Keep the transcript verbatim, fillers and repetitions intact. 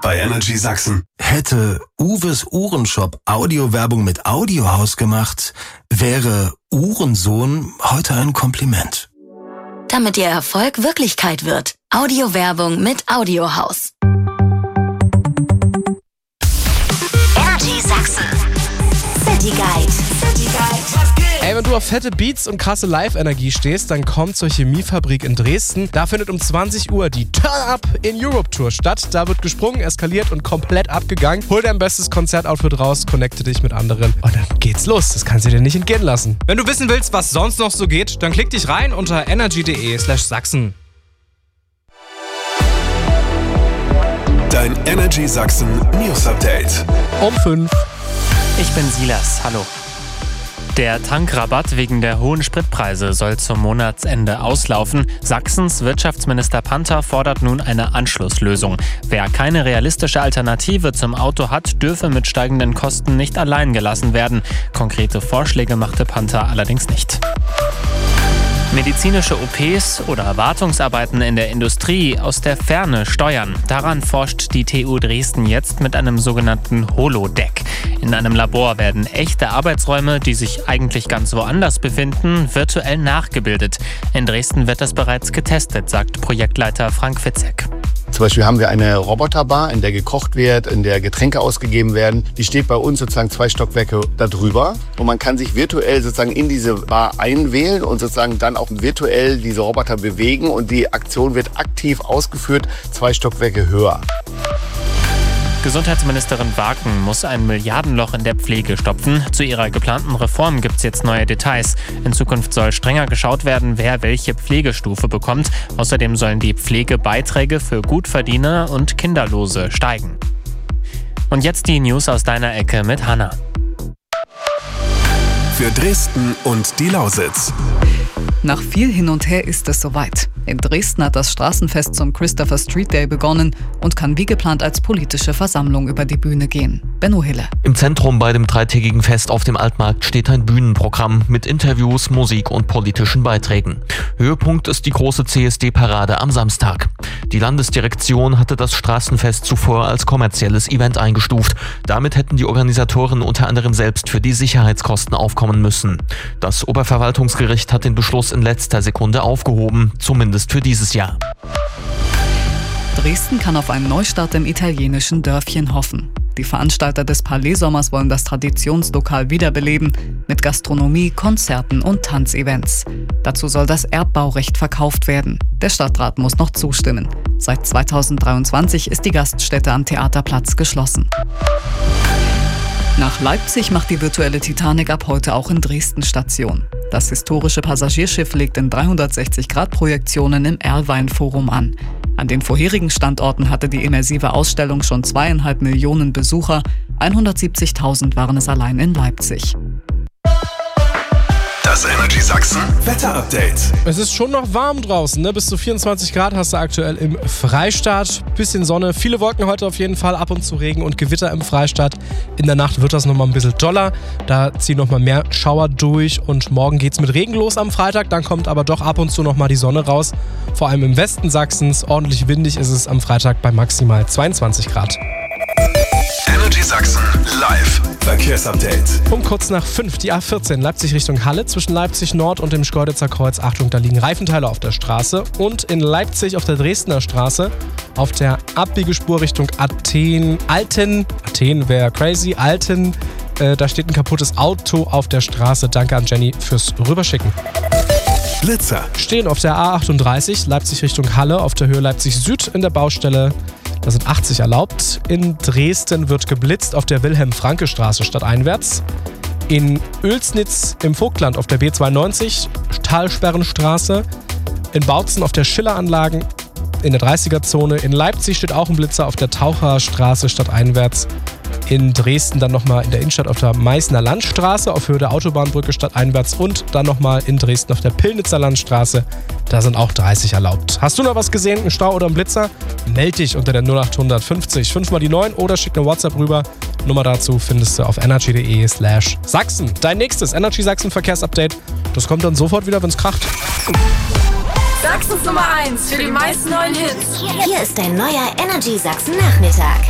bei Energy Sachsen. Hätte Uwes Uhrenshop Audiowerbung mit Audiohaus gemacht, wäre Uhrensohn heute ein Kompliment. Damit Ihr Erfolg Wirklichkeit wird. Audiowerbung mit Audiohaus. Energy Sachsen. City Guide. City Guide. Ey, wenn du auf fette Beats und krasse Live-Energie stehst, dann kommt zur Chemiefabrik in Dresden. Da findet um zwanzig Uhr die Turn Up in Europe Tour statt. Da wird gesprungen, eskaliert und komplett abgegangen. Hol dein bestes Konzertoutfit raus, connecte dich mit anderen und dann geht's los. Das kannst du dir nicht entgehen lassen. Wenn du wissen willst, was sonst noch so geht, dann klick dich rein unter energy.de slash Sachsen. Dein Energy Sachsen News Update. Um fünf. Ich bin Silas, hallo. Der Tankrabatt wegen der hohen Spritpreise soll zum Monatsende auslaufen. Sachsens Wirtschaftsminister Panther fordert nun eine Anschlusslösung. Wer keine realistische Alternative zum Auto hat, dürfe mit steigenden Kosten nicht allein gelassen werden. Konkrete Vorschläge machte Panther allerdings nicht. Medizinische O Ps oder Wartungsarbeiten in der Industrie aus der Ferne steuern. Daran forscht die T U Dresden jetzt mit einem sogenannten Holodeck. In einem Labor werden echte Arbeitsräume, die sich eigentlich ganz woanders befinden, virtuell nachgebildet. In Dresden wird das bereits getestet, sagt Projektleiter Frank Fitzek. Zum Beispiel haben wir eine Roboterbar, in der gekocht wird, in der Getränke ausgegeben werden. Die steht bei uns sozusagen zwei Stockwerke darüber. Und man kann sich virtuell sozusagen in diese Bar einwählen und sozusagen dann auch virtuell diese Roboter bewegen. Und die Aktion wird aktiv ausgeführt, zwei Stockwerke höher. Gesundheitsministerin Waken muss ein Milliardenloch in der Pflege stopfen. Zu ihrer geplanten Reform gibt es jetzt neue Details. In Zukunft soll strenger geschaut werden, wer welche Pflegestufe bekommt. Außerdem sollen die Pflegebeiträge für Gutverdiener und Kinderlose steigen. Und jetzt die News aus deiner Ecke mit Hanna. Für Dresden und die Lausitz. Nach viel Hin und Her ist es soweit. In Dresden hat das Straßenfest zum Christopher Street Day begonnen und kann wie geplant als politische Versammlung über die Bühne gehen. Benno Hille. Im Zentrum bei dem dreitägigen Fest auf dem Altmarkt steht ein Bühnenprogramm mit Interviews, Musik und politischen Beiträgen. Höhepunkt ist die große C S D-Parade am Samstag. Die Landesdirektion hatte das Straßenfest zuvor als kommerzielles Event eingestuft. Damit hätten die Organisatoren unter anderem selbst für die Sicherheitskosten aufkommen müssen. Das Oberverwaltungsgericht hat den Beschluss in letzter Sekunde aufgehoben, zumindest für dieses Jahr. Dresden kann auf einen Neustart im italienischen Dörfchen hoffen. Die Veranstalter des Palais-Sommers wollen das Traditionslokal wiederbeleben mit Gastronomie, Konzerten und Tanzevents. Dazu soll das Erbbaurecht verkauft werden. Der Stadtrat muss noch zustimmen. Seit zweitausenddreiundzwanzig ist die Gaststätte am Theaterplatz geschlossen. Nach Leipzig macht die virtuelle Titanic ab heute auch in Dresden Station. Das historische Passagierschiff legt in dreihundertsechzig Grad Projektionen im Erlwein-Forum an. An den vorherigen Standorten hatte die immersive Ausstellung schon zweieinhalb Millionen Besucher. hundertsiebzigtausend waren es allein in Leipzig. Das Energy Sachsen Wetter-Update. Es ist schon noch warm draußen, ne? Bis zu vierundzwanzig Grad hast du aktuell im Freistaat. Bisschen Sonne, viele Wolken heute auf jeden Fall, ab und zu Regen und Gewitter im Freistaat. In der Nacht wird das nochmal ein bisschen doller. Da ziehen nochmal mehr Schauer durch und morgen geht's mit Regen los am Freitag. Dann kommt aber doch ab und zu nochmal die Sonne raus. Vor allem im Westen Sachsens. Ordentlich windig ist es am Freitag bei maximal zweiundzwanzig Grad. Energy Sachsen live Verkehrsupdate. Um kurz nach fünf die A vierzehn Leipzig Richtung Halle zwischen Leipzig Nord und dem Schkeuditzer Kreuz. Achtung, da liegen Reifenteile auf der Straße. Und in Leipzig auf der Dresdner Straße auf der Abbiegespur Richtung Athen. Alten, Athen wäre crazy, Alten. Äh, da steht ein kaputtes Auto auf der Straße. Danke an Jenny fürs Rüberschicken. Blitzer. Stehen auf der A achtunddreißig Leipzig Richtung Halle auf der Höhe Leipzig Süd in der Baustelle. Da sind achtzig erlaubt. In Dresden wird geblitzt auf der Wilhelm-Franke-Straße stadteinwärts. In Oelsnitz im Vogtland auf der B zweiundneunzig, Talsperrenstraße. In Bautzen auf der Schilleranlagen in der dreißiger-Zone. In Leipzig steht auch ein Blitzer auf der Taucherstraße stadteinwärts. In Dresden dann nochmal in der Innenstadt auf der Meißner Landstraße auf Höhe der Autobahnbrücke stadteinwärts und dann nochmal in Dresden auf der Pillnitzer Landstraße. Da sind auch dreißig erlaubt. Hast du noch was gesehen, einen Stau oder einen Blitzer? Meld dich unter der null acht fünfzig fünf mal die neun oder schick eine WhatsApp rüber. Nummer dazu findest du auf energy.de slash Sachsen. Dein nächstes Energy Sachsen Verkehrsupdate. Das kommt dann sofort wieder, wenn's kracht. Sachsens Nummer eins für die meisten neuen Hits. Hier ist dein neuer Energy Sachsen Nachmittag.